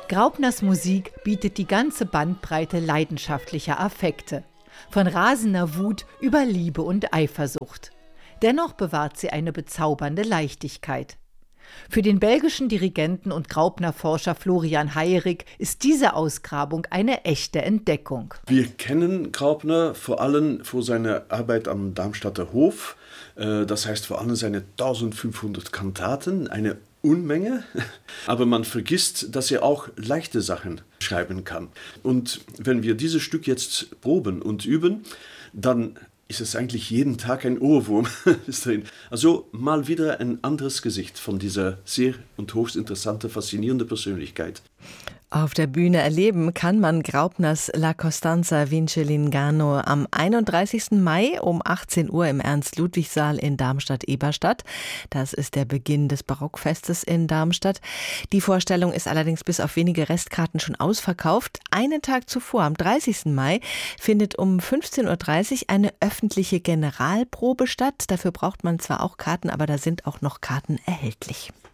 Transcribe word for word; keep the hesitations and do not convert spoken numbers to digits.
Graupners Musik bietet die ganze Bandbreite leidenschaftlicher Affekte. Von rasender Wut über Liebe und Eifersucht. Dennoch bewahrt sie eine bezaubernde Leichtigkeit. Für den belgischen Dirigenten und Graupner-Forscher Florian Heyerik ist diese Ausgrabung eine echte Entdeckung. Wir kennen Graupner vor allem für seine Arbeit am Darmstadter Hof. Das heißt vor allem seine eintausendfünfhundert Kantaten, eine Unmenge. Aber man vergisst, dass er auch leichte Sachen schreiben kann. Und wenn wir dieses Stück jetzt proben und üben, dann ist es eigentlich jeden Tag ein Ohrwurm drin. Also mal wieder ein anderes Gesicht von dieser sehr und höchst interessante, faszinierende Persönlichkeit. Auf der Bühne erleben kann man Graupners La Costanza vince l'Inganno am einunddreißigsten Mai um achtzehn Uhr im Ernst-Ludwig-Saal in Darmstadt-Eberstadt. Das ist der Beginn des Barockfestes in Darmstadt. Die Vorstellung ist allerdings bis auf wenige Restkarten schon ausverkauft. Einen Tag zuvor, am dreißigsten Mai, findet um fünfzehn Uhr dreißig eine öffentliche Generalprobe statt. Dafür braucht man zwar auch Karten, aber da sind auch noch Karten erhältlich.